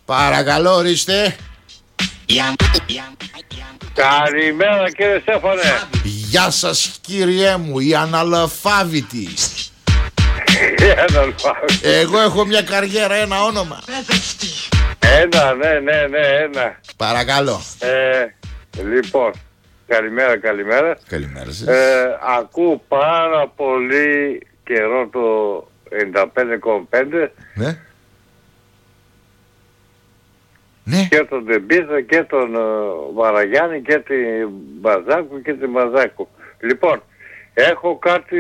Παρακαλώ, ορίστε. Καλημέρα κύριε Στέφανε. Γεια σας κύριέ μου, η αναλφάβητη. Εγώ έχω μια καριέρα, ένα όνομα. Ένα, ένα. Παρακαλώ. Λοιπόν, καλημέρα. Καλημέρα σας. Ακούω πάρα πολύ καιρό το 95,5. Ναι. Ναι. Και τον Ντεμπίζα και τον Βαραγιάννη και την Μπαζάκου και την Μπαζάκου. Λοιπόν, έχω κάτι...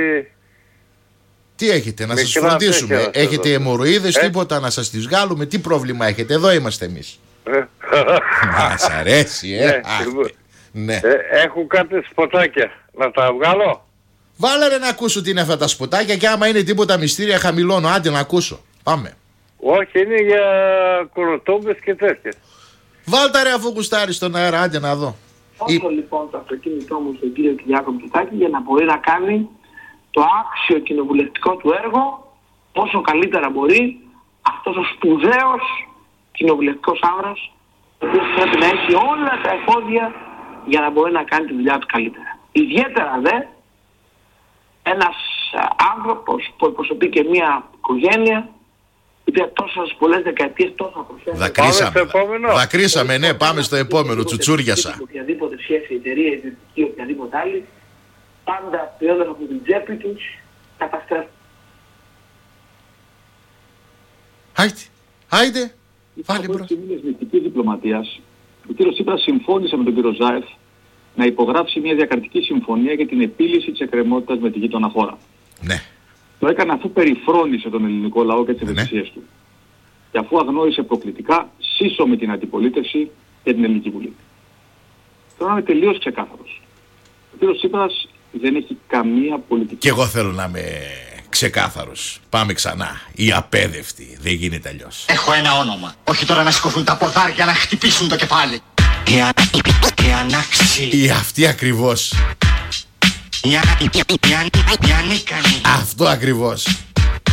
Τι έχετε, να σας φροντίσουμε? Έχετε αιμορροίδες, τίποτα να σας τις βγάλουμε? Τι πρόβλημα έχετε? Εδώ είμαστε εμείς. Μας αρέσει, ναι. Έχω κάτι σποτάκια. Να τα βγάλω? Βάλε ρε να ακούσω τι είναι αυτά τα σποτάκια και άμα είναι τίποτα μυστήρια χαμηλώνω. Άντε να ακούσω. Πάμε. Όχι, είναι για κολοτόμπες και τέτοια. Βάλτε ρε αφού γουστάρεις στον αέρα, άντε να δω. Όσο λοιπόν το αυτοκίνητό μου στον κύριο Κυριάκο Μητσοτάκη για να μπορεί να κάνει το άξιο κοινοβουλευτικό του έργο όσο καλύτερα μπορεί, αυτός ο σπουδαίος κοινοβουλευτικός άνδρας, ο οποίος πρέπει να έχει όλα τα εφόδια για να μπορεί να κάνει τη δουλειά του καλύτερα. Ιδιαίτερα δε ένας άνθρωπος που εκπροσωπεί και μια οικογένεια η οποία τόσες πολλές δεκαετίες τόσα προσέχει. Δακρύσαμε, ναι, πάμε στο επόμενο, τσουτσούριασα. Οποιαδήποτε σχέση, εταιρεία, ιδιωτική, οποιαδήποτε άλλη, πάντα πλέοντας από την τσέπη τους καταστρέφουν. Άιντε. Πάλι από τις μυστικής διπλωματίας, ο κύριος Τσίπρας συμφώνησε με τον κύριο Ζάεφ να υπογράψει μια διακρατική συμφωνία για την επίλυση της εκκρεμότητας με τη γείτονα χώρα. Ναι. Το έκανε αφού περιφρόνησε τον ελληνικό λαό και τις ευαισθησίες του. Και αφού αγνόησε προκλητικά σύσσωμη την αντιπολίτευση και την Ελληνική Βουλή. Θέλω να είμαι τελείως ξεκάθαρος. Ο κύριος Τσίπρας δεν έχει καμία πολιτική. Και εγώ θέλω να είμαι ξεκάθαρος. Πάμε ξανά. Η απέδευτη. Δεν γίνεται αλλιώς. Έχω ένα όνομα. Όχι τώρα να σηκωθούν τα ποδάρια να χτυπήσουν το κεφάλι. Η ανάξιη. Η αυτή ακριβώς. Η ανίκανη. Αυτό ακριβώς.